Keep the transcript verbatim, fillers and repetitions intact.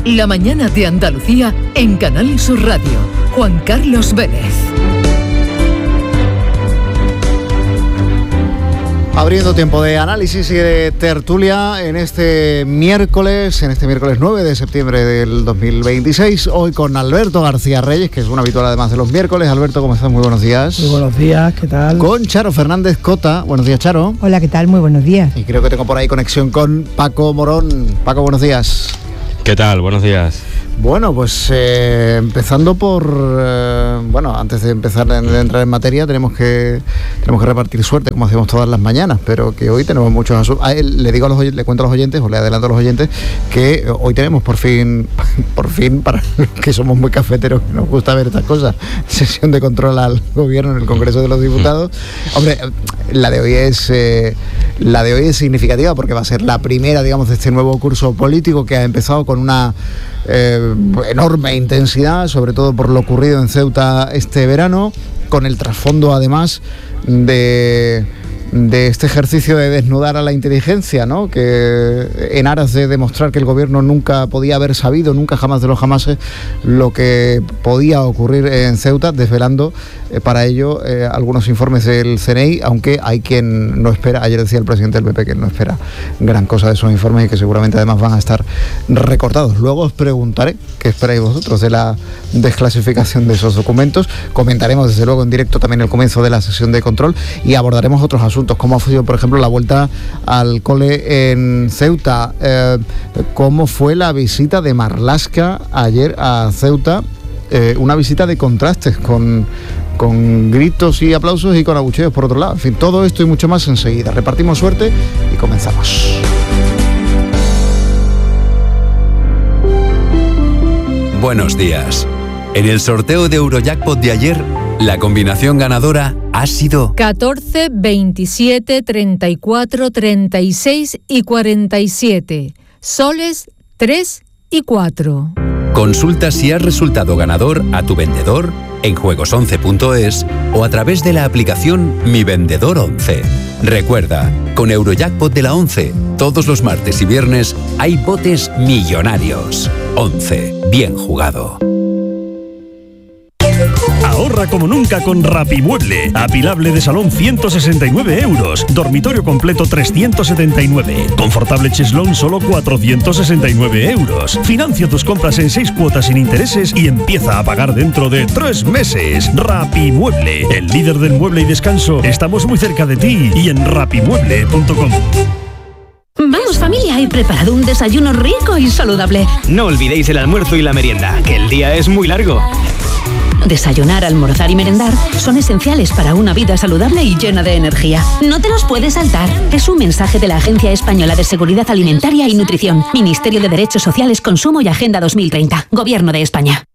La mañana de Andalucía en Canal Sur Radio. Juan Carlos Vélez. Abriendo tiempo de análisis y de tertulia en este miércoles, en este miércoles nueve de septiembre del dos mil veintiséis, hoy con Alberto García Reyes, que es un habitual además de los miércoles. Alberto, ¿cómo estás? Muy buenos días. Muy buenos días, ¿qué tal? Con Charo Fernández Cota. Buenos días, Charo. Hola, ¿qué tal? Muy buenos días. Y creo que tengo por ahí conexión con Paco Morón. Paco, buenos días. ¿Qué tal? Buenos días. Bueno, pues eh, empezando por... Eh, bueno, antes de empezar a entrar en materia, tenemos que tenemos que repartir suerte, como hacemos todas las mañanas, pero que hoy tenemos muchos asuntos. Ah, le digo a los le cuento a los oyentes, o le adelanto a los oyentes, que hoy tenemos por fin, por fin, para los que somos muy cafeteros, que nos gusta ver estas cosas, sesión de control al gobierno en el Congreso de los Diputados. Hombre, la de hoy es... Eh, la de hoy es significativa porque va a ser la primera, digamos, de este nuevo curso político que ha empezado con una eh, enorme intensidad, sobre todo por lo ocurrido en Ceuta este verano, con el trasfondo además de... de este ejercicio de desnudar a la inteligencia, ¿no? Que en aras de demostrar que el gobierno nunca podía haber sabido, nunca jamás de los jamases, lo que podía ocurrir en Ceuta, desvelando eh, para ello eh, algunos informes del C N I, aunque hay quien no espera. Ayer decía el presidente del P P que no espera gran cosa de esos informes y que seguramente además van a estar recortados. Luego os preguntaré qué esperáis vosotros de la desclasificación de esos documentos. Comentaremos desde luego en directo también el comienzo de la sesión de control y abordaremos otros asuntos, cómo ha sido, por ejemplo, la vuelta al cole en Ceuta, eh, cómo fue la visita de Marlaska ayer a Ceuta, eh, una visita de contrastes, con, con gritos y aplausos y con abucheos por otro lado. En fin, todo esto y mucho más enseguida. Repartimos suerte y comenzamos. Buenos días. En el sorteo de Eurojackpot de ayer, la combinación ganadora ha sido catorce, veintisiete, treinta y cuatro, treinta y seis y cuarenta y siete. Soles tres y cuatro. Consulta si has resultado ganador a tu vendedor en juegos once punto es o a través de la aplicación Mi Vendedor once. Recuerda, con Eurojackpot de la once, todos los martes y viernes hay botes millonarios. once. Bien jugado. Ahorra como nunca con Rapimueble. Apilable de salón ciento sesenta y nueve euros. Dormitorio completo trescientos setenta y nueve. Confortable cheslón solo cuatrocientos sesenta y nueve euros. Financia tus compras en seis cuotas sin intereses y empieza a pagar dentro de tres meses. Rapimueble, el líder del mueble y descanso. Estamos muy cerca de ti y en rapimueble punto com. Vamos familia, he preparado un desayuno rico y saludable. No olvidéis el almuerzo y la merienda, que el día es muy largo. Desayunar, almorzar y merendar son esenciales para una vida saludable y llena de energía. No te los puedes saltar. Es un mensaje de la Agencia Española de Seguridad Alimentaria y Nutrición, Ministerio de Derechos Sociales, Consumo y Agenda dos mil treinta, Gobierno de España.